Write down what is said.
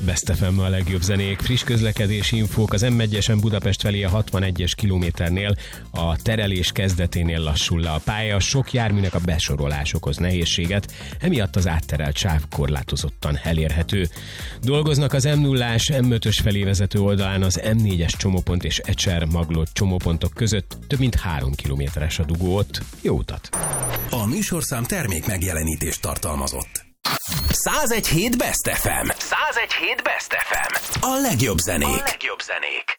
Best FM a legjobb zenék, friss közlekedési infók. Az M1-esen Budapest felé a 61-es kilométernél a terelés kezdeténél lassul le a pálya. Sok járműnek a besorolás okoz nehézséget, emiatt az átterelt sáv korlátozottan elérhető. Dolgoznak az M0-ás, M5-ös felé vezető oldalán az M4-es csomópont és Ecser-Maglód csomópontok között több mint 3 kilométeres a dugó ott. Jó utat! A műsorszám termék megjelenítést tartalmazott. 101.7 Best FM. 101.7 Best FM. A legjobb zenék.